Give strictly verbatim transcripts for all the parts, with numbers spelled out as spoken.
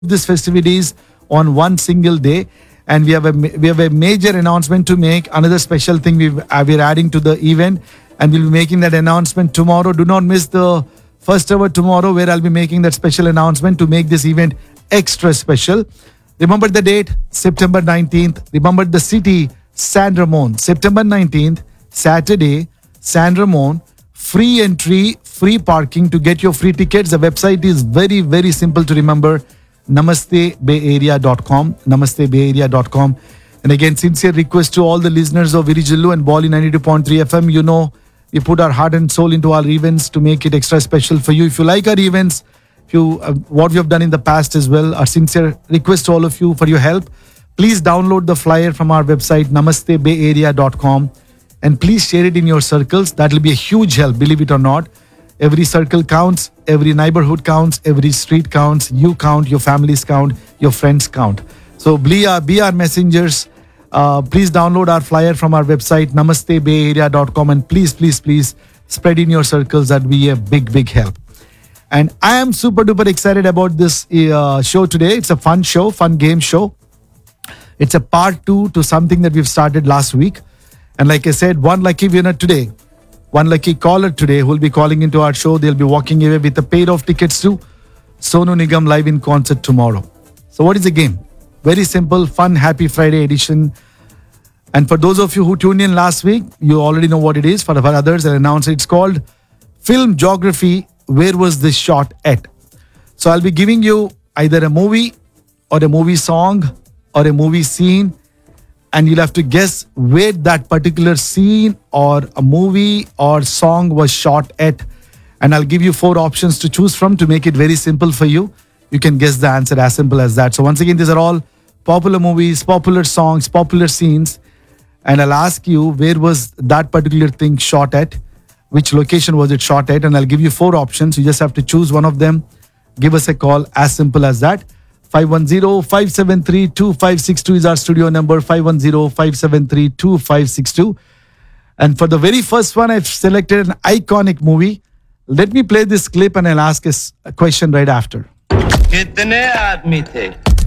these festivities on one single day. And we have a we have a major announcement to make. Another special thing we've, uh, we're adding to the event, and we'll be making that announcement tomorrow. Do not miss the first hour tomorrow, where I'll be making that special announcement to make this event extra special. Remember the date, September nineteenth. Remember the city, San Ramon. September nineteenth, Saturday, San Ramon. Free entry, free parking. To get your free tickets, the website is very, very simple to remember. namaste bay area dot com. namaste bay area dot com. And again, sincere request to all the listeners of Virijillu and Bali ninety-two point three F M. You know, we put our heart and soul into our events to make it extra special for you. If you like our events, if you uh, what we have done in the past as well, our sincere request to all of you for your help. Please download the flyer from our website, namaste bay area dot com, and please share it in your circles. That will be a huge help, believe it or not. Every circle counts, every neighborhood counts, every street counts. You count, your families count, your friends count. So be our, be our messengers. Uh, please download our flyer from our website, namaste bay area dot com, and please, please, please spread in your circles. That will be a big, big help. And I am super duper excited about this uh, show today. It's a fun show, fun game show. It's a part two to something that we've started last week. And like I said, one lucky winner today. One lucky caller today who will be calling into our show. They'll be walking away with a pair of tickets to Sonu Nigam live in concert tomorrow. So what is the game? Very simple, fun, happy Friday edition. And for those of you who tuned in last week, you already know what it is. For, for others, I'll announce it. It's called Film Geography. Where was this shot at? So I'll be giving you either a movie or a movie song or a movie scene, and you'll have to guess where that particular scene or a movie or song was shot at. And I'll give you four options to choose from to make it very simple for you. You can guess the answer as simple as that. So once again, these are all popular movies, popular songs, popular scenes. And I'll ask you, where was that particular thing shot at? Which location was it shot at? And I'll give you four options. You just have to choose one of them. Give us a call, as simple as that. five one zero, five seven three, two five six two is our studio number, five one zero, five seven three, two five six two. And for the very first one, I've selected an iconic movie. Let me play this clip and I'll ask us a question right after. कितने आदमी थे?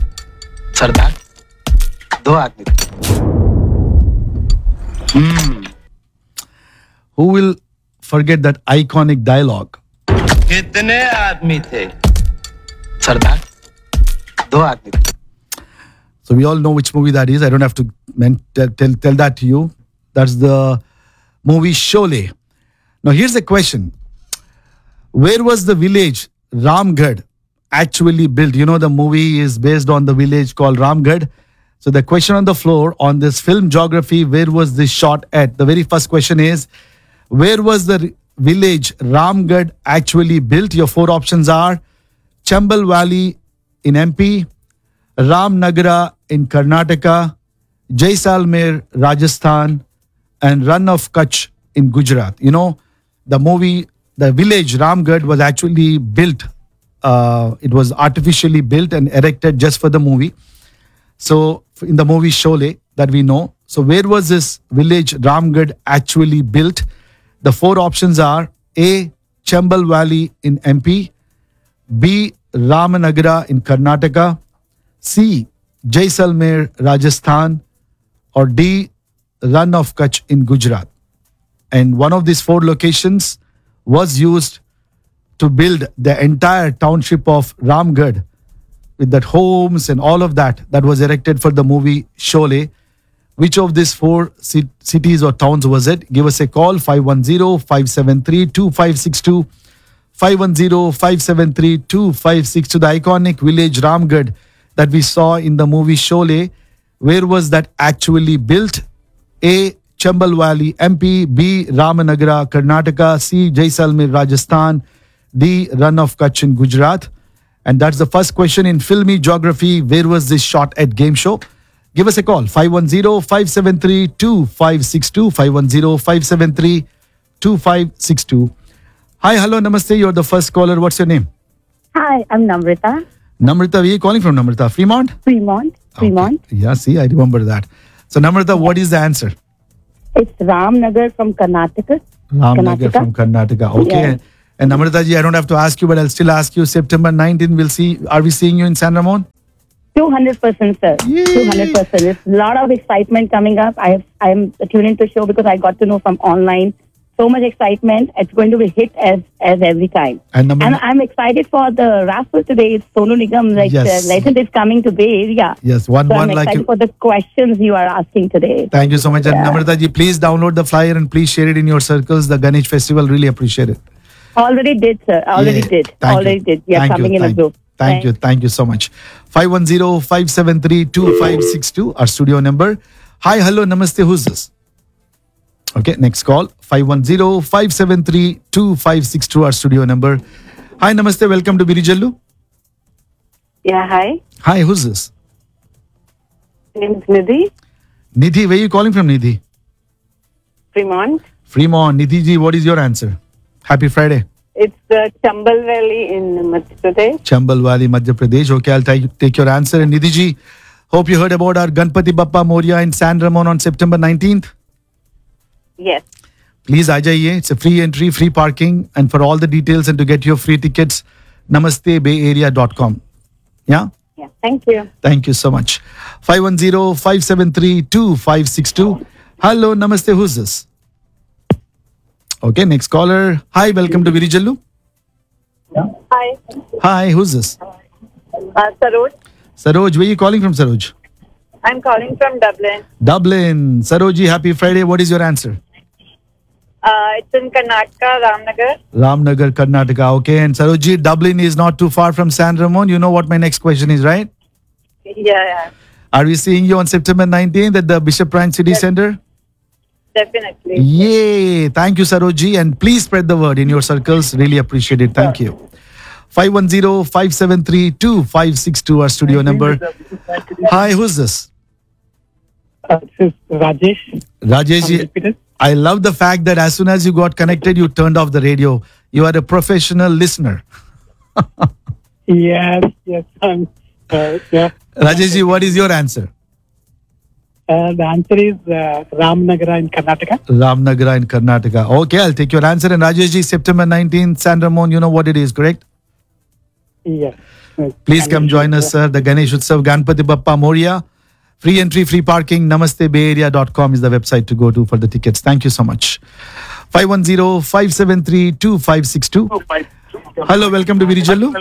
सरदार, दो आदमी थे. Hmm. Who will forget that iconic dialogue? कितने आदमी थे? सरदार, दो आदमी थे. So we all know which movie that is. I don't have to men- tell, tell, tell that to you. That's the movie Sholay. Now here's the question. Where was the village Ramgarh actually built? You know, the movie is based on the village called Ramgarh. So the question on the floor on this film geography, where was this shot at? The very first question is, where was the village Ramgarh actually built? Your four options are Chambal Valley in M P, Ramnagara in Karnataka, Jaisalmer, Rajasthan, and Rann of Kutch in Gujarat. You know, the movie, the village Ramgarh was actually built. Uh, it was artificially built and erected just for the movie. So in the movie Sholay that we know. So where was this village Ramgarh actually built? The four options are A, Chambal Valley in M P, B, Ramanagara in Karnataka, C, Jaisalmer, Rajasthan, or D, Rann of Kutch in Gujarat. And one of these four locations was used to build the entire township of Ramgarh with that homes and all of that that was erected for the movie Sholay. Which of these four ci- cities or towns was it? Give us a call, five one zero, five seven three, two five six two, five one zero, five seven three, two five six two. The iconic village Ramgarh that we saw in the movie Sholay. Where was that actually built? A, Chambal Valley, M P, B, Ramanagara, Karnataka, C, Jaisalmer, Rajasthan, D, Rann of Kutch in Gujarat. And that's the first question in Filmy Geography. Where was this shot at game show? Give us a call, five one zero, five seven three, two five six two, five one zero, five seven three, two five six two. Hi, hello, namaste. You're the first caller. What's your name? Hi, I'm Namrita. Namrita, where are you calling from, Namrita? Fremont? Fremont. Fremont. Okay. Yeah, see, I remember that. So, Namrita, what is the answer? It's Ramnagar from Karnataka. Ramnagar Karnataka. from Karnataka. Okay. Yeah. And Namrata ji, I don't have to ask you, but I'll still ask you. September nineteenth, we'll see. Are we seeing you in San Ramon? two hundred percent, sir. Yay. two hundred percent. It's a lot of excitement coming up. I have, I'm tuning into the show because I got to know from online. So much excitement. It's going to be hit as as every time. And number And I'm excited for the raffle today. It's Sonu Nigam, like Yes. uh, legend is coming to Bay Area. Yes, one So one I'm like excited you. for the questions you are asking today. Thank you so much. And Yeah. Namrata ji, please download the flyer and please share it in your circles. The Ganesh Festival, really appreciate it. Already did, sir. Already Yeah. did. Thank Already you. did. We are Thank coming you. in a Thank, group. thank you. Thank you so much. five one zero, five seven three, two five six two, our studio number. Hi, hello, namaste. Who's this? Okay, next call. five one zero, five seven three, two five six two, our studio number. Hi, namaste. Welcome to Birijallu. Yeah, hi. Hi, who's this? Name's Nidhi, Nidhi, where are you calling from, Nidhi? Fremont. Fremont. Nidhi ji, what is your answer? Happy Friday. It's the Chambal Valley in Madhya Pradesh. Chambal Valley, Madhya Pradesh. Okay, I'll take take your answer. And Nidhi ji, hope you heard about our Ganpati Bappa Moria in San Ramon on September nineteenth. Yes. Please aa jaiye. It's a free entry, free parking. And for all the details and to get your free tickets, namaste bay area dot com. Yeah? Yeah. Thank you. Thank you so much. five one zero, five seven three, two five six two. Hello, namaste. Who's this? Okay, next caller. Hi, welcome to Virijallu. Hi. Hi, who's this? Uh, Saroj. Saroj, where are you calling from, Saroj? I'm calling from Dublin. Dublin. Saroji, happy Friday. What is your answer? Uh, it's in Karnataka, Ramnagar. Ramnagar, Karnataka. Okay. And Saroji, Dublin is not too far from San Ramon. You know what my next question is, right? Yeah, yeah. Are we seeing you on September nineteenth at the Bishop Prime City Center? Definitely. Yay. Thank you, Saroji. And please spread the word in your circles. Really appreciate it. Thank you. five one zero, five seven three, two five six two, our studio number. Hi, who's this? Uh, this is Rajesh. Rajesh, from ji, Jupiter. I love the fact that as soon as you got connected, you turned off the radio. You are a professional listener. Yes, yes. Um, uh, yeah. Rajesh ji, what is your answer? Uh, the answer is uh, Ramnagara in Karnataka. Ramnagara in Karnataka. Okay, I'll take your answer. And Rajesh ji, September nineteenth, San Ramon, you know what it is, correct? Yes. Uh, Please come join us, sir. The Ganesh Utsav, Ganpati Bappa Moria. Free entry, free parking. namaste bay area dot com is the website to go to for the tickets. Thank you so much. five one zero, five seven three, two five six two. Hello, welcome to Virijallu.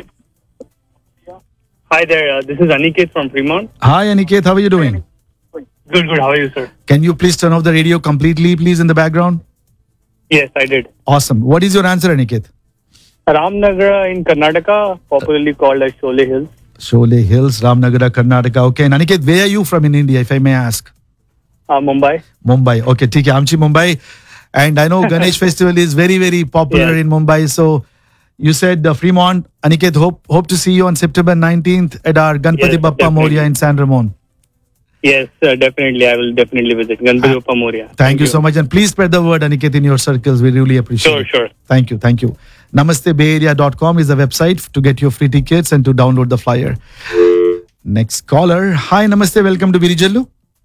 Hi there, uh, this is Aniket from Fremont. Hi, Aniket. How are you doing? Good, good. How are you, sir? Can you please turn off the radio completely, please, in the background? Yes, I did. Awesome. What is your answer, Aniket? Ramnagara in Karnataka, popularly called as Sholay Hills. Sholay Hills, Ramnagara, Karnataka. Okay. And Aniket, where are you from in India, if I may ask? Uh, Mumbai. Mumbai. Okay, ठीक है. आमची Mumbai. And I know Ganesh Festival is very, very popular Yeah. in Mumbai. So you said uh, Fremont. Aniket, hope hope to see you on September nineteenth at our Ganpati Yes, Bappa definitely. Moria in San Ramon. Yes, uh, definitely. I will definitely visit Ganpati Bappa Moria. Thank, you so much. And please spread the word, Aniket, in your circles. We really appreciate Sure, it. sure. Thank you. Thank you. namaste bay area dot com is the website to get your free tickets and to download the flyer. Next caller. Hi, namaste. Welcome to Virijallu.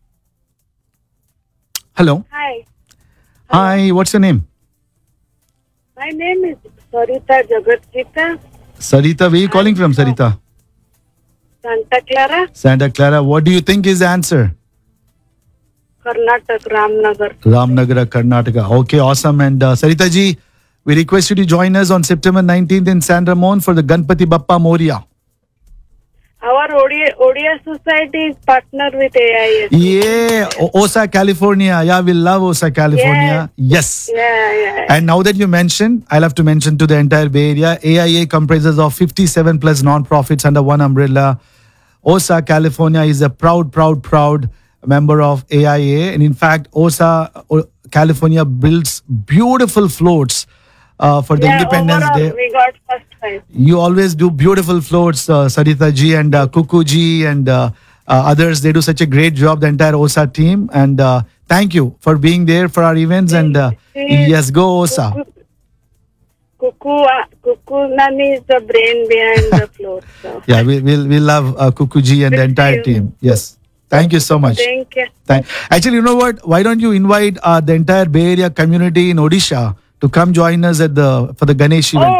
Hello. Hi. Hi, what's your name? My name is Sarita Jagatjita, Sarita, where are you calling from, Sarita? Santa Clara, Santa Clara. What do you think is the answer? Karnataka, Ramnagar. Ramnagara, Karnataka. Okay, awesome. And uh, Sarita ji, we request you to join us on September nineteenth in San Ramon for the Ganpati Bappa Moria. Our Odia, Odia Society is partner with A I S. Yeah, O- Osa, California. Yeah, we love Osa, California. Yes. Yeah, yeah. And now that you mentioned, I'll have to mention to the entire Bay Area, A I A comprises of fifty-seven plus non-profits under one umbrella. Osa, California is a proud, proud, proud member of A I A. And in fact, Osa, O- California builds beautiful floats uh, for the yeah, Independence overall, Day. we got first prize. You always do beautiful floats, uh, Sarita ji and uh, Kuku ji and uh, uh, others. They do such a great job, the entire Osa team. And uh, thank you for being there for our events. And uh, yes, go Osa. Kuku, uh, Kuku Nani is the brain behind the floor. So. Yeah, we we we love uh, Kuku ji and the entire team. Yes, thank you so much. Thank you. Thank. Actually, you know what? Why don't you invite uh, the entire Bay Area community in Odisha to come join us at the for the Ganesh event? Oh, we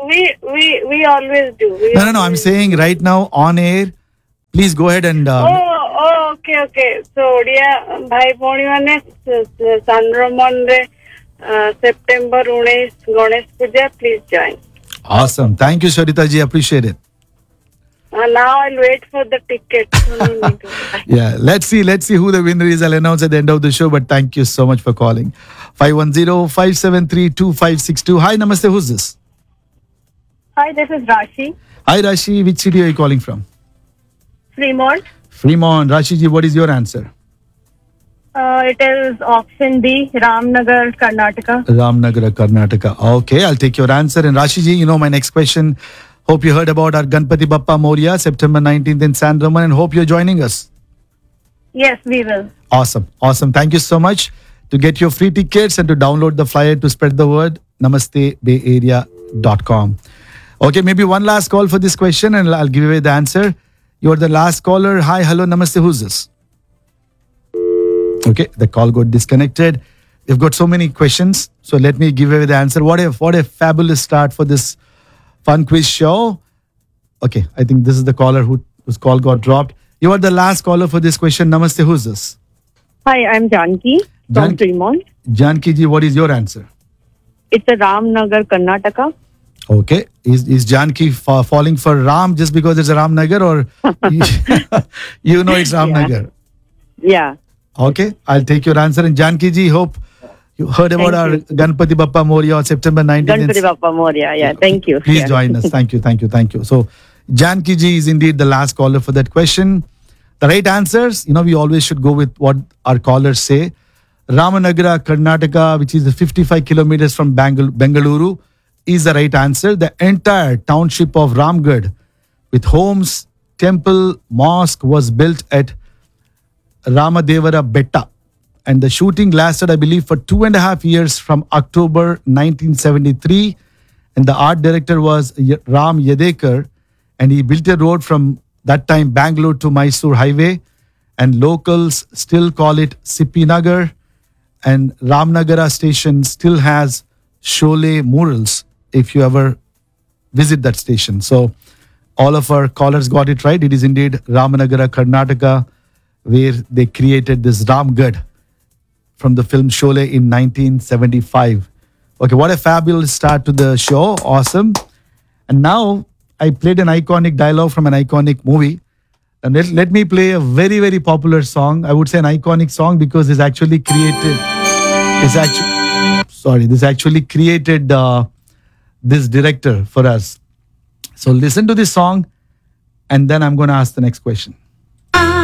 we we we always do. We No, no, no. I'm always- saying right now on air. Please go ahead and. Uh, Oh, oh, okay, okay. So, Odia भाई भौणी माने संड्रोमन रे September उन्नीस गणेश पूजा. Please join. Awesome. Thank you, Sharita ji. Appreciate it. Uh, now I'll wait for the ticket. No need to buy. Yeah, let's see. Let's see who the winner is. I'll announce at the end of the show. But thank you so much for calling. five one zero, five seven three, two five six two. Hi, namaste. Who's this? Hi, this is Rashi, Hi, Rashi. Which city are you calling from? Fremont. Fremont. Rashi ji, what is your answer? Uh, it is option B, Ramnagar, Karnataka. Ramnagar, Karnataka. Okay, I'll take your answer. And Rashi ji, you know my next question. Hope you heard about our Ganpati Bappa Moria, September nineteenth in San Ramon, and hope you're joining us. Yes, we will. Awesome. Awesome. Thank you so much. To get your free tickets and to download the flyer to spread the word, namaste bay area dot com. Okay, maybe one last call for this question and I'll give away the answer. You're the last caller. Hi, hello, namaste. Who's this? Okay, the call got disconnected. You've got so many questions, so let me give away the answer. What a what a fabulous start for this fun quiz show. Okay, I think this is the caller who, whose call got dropped. You are the last caller for this question. Namaste. Who's this? Hi, I'm Janki from Janki. Fremont. Janki ji, what is your answer? It's a Ramnagar, Karnataka. Okay. Is is Janki fa- falling for Ram just because it's a Ramnagar, or you, you know it's Ramnagar? Yeah. Okay. I'll take your answer. And Janki ji, hope you heard about Thank our you. Ganpati Bappa Moria on September nineteenth. Ganpati Bappa Moria. Yeah, thank you. Please Yeah. join us. Thank you. Thank you. Thank you. So, Janki ji is indeed the last caller for that question. The right answers, you know, we always should go with what our callers say. Ramanagara, Karnataka, which is fifty-five kilometers from Bangal- Bengaluru, is the right answer. The entire township of Ramgarh, with homes, temple, mosque, was built at Ramadevara Betta. And the shooting lasted, I believe, for two and a half years from October nineteen seventy-three. And the art director was Y- Ram Yadekar. And he built a road from that time Bangalore to Mysore highway. And locals still call it Sippinagar. And Ramnagara station still has Sholay murals if you ever visit that station. So all of our callers got it right. It is indeed Ramanagara, Karnataka, where they created this Ramgarh from the film Sholay in nineteen seventy-five. Okay, what a fabulous start to the show. Awesome. And now I played an iconic dialogue from an iconic movie. And let, let me play a very, very popular song. I would say an iconic song because it's actually created, it's actually, sorry, this actually created uh, this director for us. So listen to this song and then I'm going to ask the next question.